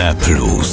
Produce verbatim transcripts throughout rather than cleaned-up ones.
Kina Plus.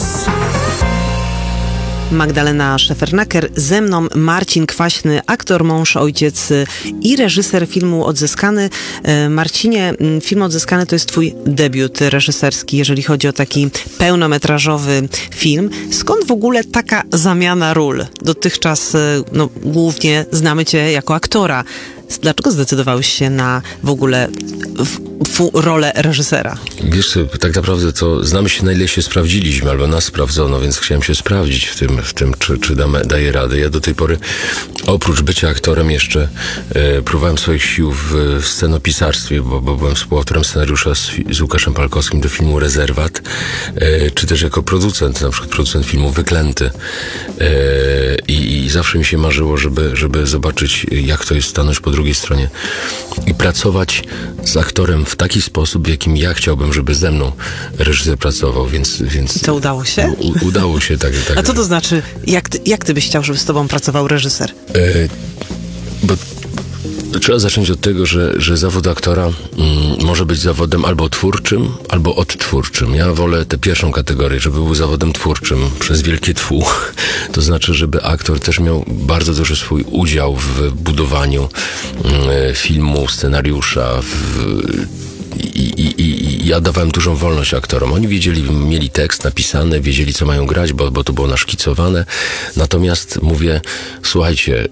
Magdalena Szefernaker, ze mną Marcin Kwaśny, aktor, mąż, ojciec i reżyser filmu Odzyskany. Marcinie, film Odzyskany to jest twój debiut reżyserski, jeżeli chodzi o taki pełnometrażowy film. Skąd w ogóle taka zamiana ról? Dotychczas no, głównie znamy cię jako aktora. Dlaczego zdecydowałeś się na w ogóle w, w, rolę reżysera? Wiesz, tak naprawdę to znamy się, na ile się sprawdziliśmy, albo nas sprawdzono, więc chciałem się sprawdzić w tym, w tym czy, czy damy, daję radę. Ja do tej pory, oprócz bycia aktorem, jeszcze e, próbowałem swoich sił w, w scenopisarstwie, bo, bo byłem współautorem scenariusza z, z Łukaszem Palkowskim do filmu Rezerwat, e, czy też jako producent, na przykład producent filmu Wyklęty. E, i, I zawsze mi się marzyło, żeby, żeby zobaczyć, jak to jest stanąć po drugiej stronie i pracować z aktorem w taki sposób, w jakim ja chciałbym, żeby ze mną reżyser pracował, więc... więc I to udało się? U, udało się, tak, tak. A co to znaczy, jak ty, jak ty byś chciał, żeby z tobą pracował reżyser? E, bo trzeba zacząć od tego, że, że zawód aktora mm, może być zawodem albo twórczym, albo odtwórczym. Ja wolę tę pierwszą kategorię, żeby był zawodem twórczym przez wielkie twu. To znaczy, żeby aktor też miał bardzo duży swój udział w budowaniu mm, filmu, scenariusza, w, I, i, i ja dawałem dużą wolność aktorom. Oni wiedzieli, mieli tekst napisany, wiedzieli, co mają grać, bo, bo to było naszkicowane. Natomiast mówię, słuchajcie,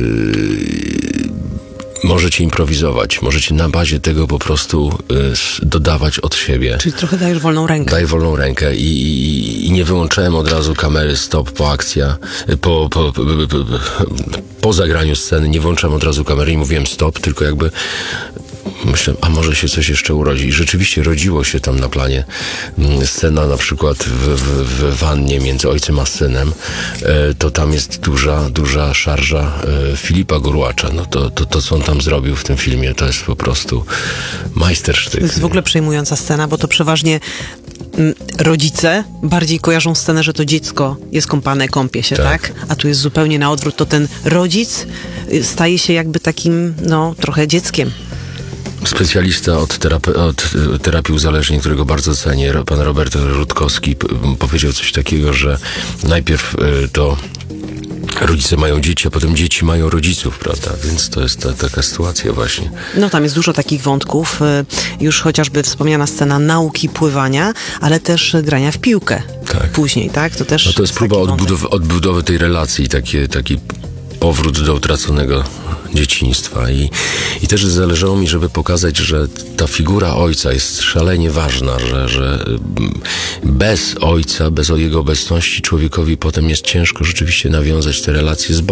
yy, możecie improwizować, możecie na bazie tego po prostu y, dodawać od siebie. Czyli trochę dajesz wolną rękę. Daję wolną rękę i, i, i nie wyłączałem od razu kamery stop po akcja, po, po, po, po, po zagraniu sceny, nie włączałem od razu kamery i mówiłem stop, tylko jakby myślę, a może się coś jeszcze urodzi. I rzeczywiście rodziło się tam na planie scena na przykład w, w, w wannie między ojcem a synem. E, to tam jest duża, duża szarża e, Filipa Gurłacza. No to, to, to, co on tam zrobił w tym filmie, to jest po prostu majstersztyk. To jest w ogóle przejmująca scena, bo to przeważnie m, rodzice bardziej kojarzą scenę, że to dziecko jest kąpane, kąpie się, tak? tak? A tu jest zupełnie na odwrót. To ten rodzic staje się jakby takim, no, trochę dzieckiem. Specjalista od, terapi- od terapii uzależnień, którego bardzo cenię, pan Robert Rutkowski, p- powiedział coś takiego, że najpierw y, to rodzice mają dzieci, a potem dzieci mają rodziców, prawda? Więc to jest ta, taka sytuacja właśnie. No tam jest dużo takich wątków, już chociażby wspomniana scena nauki pływania, ale też grania w piłkę. Tak. Później, tak? To też no to jest próba odbudowy, odbudowy tej relacji, takie, taki powrót do utraconego dzieciństwa i, i też zależało mi, żeby pokazać, że ta figura ojca jest szalenie ważna, że, że bez ojca, bez jego obecności człowiekowi potem jest ciężko rzeczywiście nawiązać te relacje z Bogiem.